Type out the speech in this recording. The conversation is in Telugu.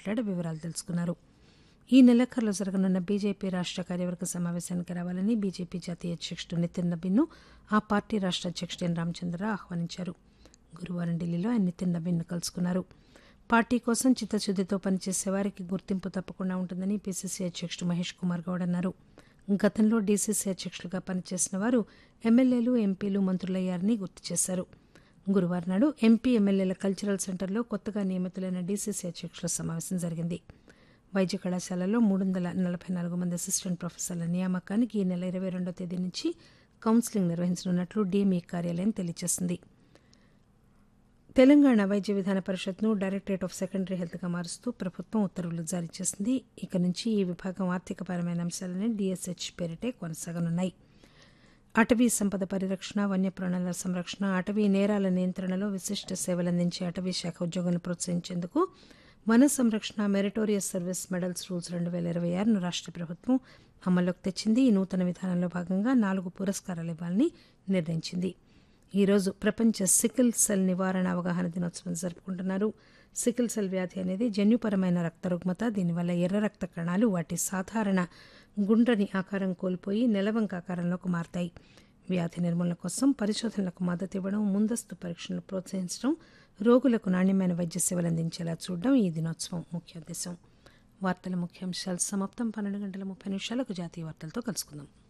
మాట్లాడి వివరాలు తెలుసుకున్నారు. ఈ నెలాఖరులో జరగనున్న బీజేపీ రాష్ట కార్యవర్గ సమావేశానికి రావాలని బీజేపీ జాతీయ అధ్యక్షుడు నితిన్ నబీన్ను ఆ పార్టీ రాష్ట అధ్యక్షుడు ఎన్ రామచంద్రరావు ఆహ్వానించారు. గురువారం ఢిల్లీలో ఆయన నితిన్ నబీన్ను కలుసుకున్నారు. పార్టీ కోసం చిత్తశుద్దితో పనిచేసే వారికి గుర్తింపు తప్పకుండా ఉంటుందని పీసీసీ అధ్యక్షుడు మహేష్ కుమార్ గౌడ్ అన్నారు. గతంలో డీసీసీ అధ్యక్షులుగా పనిచేసిన వారు ఎమ్మెల్యేలు, ఎంపీలు, మంత్రులయ్యారని గుర్తు చేశారు. గురువారం నాడు ఎంపీ, ఎమ్మెల్యేల కల్చరల్ సెంటర్లో కొత్తగా నియమితులైన డీసీసీ అధ్యక్షుల సమావేశం జరిగింది. వైద్య కళాశాలలో 344 మంది అసిస్టెంట్ ప్రొఫెసర్ల నియామకానికి ఈ నెల 22వ తేదీ నుంచి కౌన్సిలింగ్ నిర్వహించనున్నట్లు డీఎంఈ కార్యాలయం తెలియజేసింది. తెలంగాణ వైద్య విధాన పరిషత్ను డైరెక్టరేట్ ఆఫ్ సెకండరీ హెల్త్గా మారుస్తూ ప్రభుత్వం ఉత్తర్వులు జారీ చేసింది. ఇక నుంచి ఈ విభాగం ఆర్థికపరమైన అంశాలని డీఎస్హెచ్ పేరిటే కొనసాగనున్నాయి. అటవీ సంపద పరిరక్షణ, వన్యప్రాణుల సంరక్షణ, అటవీ నేరాల నియంత్రణలో విశిష్ట సేవలందించే అటవీ శాఖ ఉద్యోగులను ప్రోత్సహించేందుకు వన సంరక్షణ మెరిటోరియస్ సర్వీస్ మెడల్స్ రూల్స్ 2026ను రాష్ట ప్రభుత్వం అమల్లోకి తెచ్చింది. ఈ నూతన విధానంలో భాగంగా 4 పురస్కారాలు ఇవ్వాలని నిర్ణయించింది. ఈరోజు ప్రపంచ సికిల్ సెల్ నివారణ అవగాహన దినోత్సవం జరుపుకుంటున్నారు. సికిల్ సెల్ వ్యాధి అనేది జన్యుపరమైన రక్త రుగ్మత. దీనివల్ల ఎర్ర రక్త కణాలు వాటి సాధారణ గుండ్రని ఆకారం కోల్పోయి నెలవంక ఆకారంలోకి మారతాయి. వ్యాధి నిర్మూలన కోసం పరిశోధనలకు మద్దతు ఇవ్వడం, ముందస్తు పరీక్షలను ప్రోత్సహించడం, రోగులకు నాణ్యమైన వైద్య సేవలు అందించేలా చూడడం ఈ దినోత్సవం ముఖ్యోద్దేశం. వార్తల ముఖ్యాంశాలు సమాప్తం. 12 గంటల 30 నిమిషాలకు జాతీయ వార్తలతో కలుసుకుందాం.